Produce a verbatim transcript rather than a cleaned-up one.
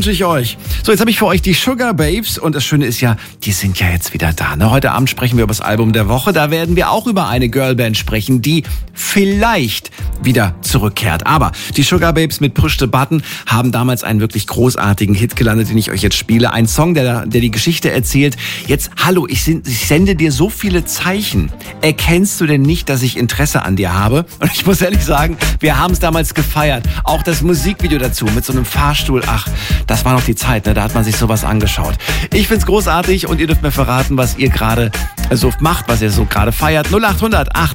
Wünsche ich euch. So, jetzt habe ich für euch die Sugababes und das Schöne ist ja, die sind ja jetzt wieder da. Ne? Heute Abend sprechen wir über das Album der Woche. Da werden wir auch über eine Girlband sprechen, die vielleicht wieder zurückkehrt. Aber die Sugababes mit Push the Button haben damals einen wirklich großartigen Hit gelandet, den ich euch jetzt spiele. Ein Song, der, der die Geschichte erzählt. Jetzt, hallo, ich, ich sende dir so viele Zeichen. Erkennst du denn nicht, dass ich Interesse an dir habe? Und ich muss ehrlich sagen, wir haben es damals gefeiert. Auch das Musikvideo dazu mit so einem Fahrstuhl. Ach, das war noch die Zeit, ne? Da hat man sich sowas angeschaut. Ich find's großartig und ihr dürft mir verraten, was ihr gerade so macht, was ihr so gerade feiert. null acht hundert acht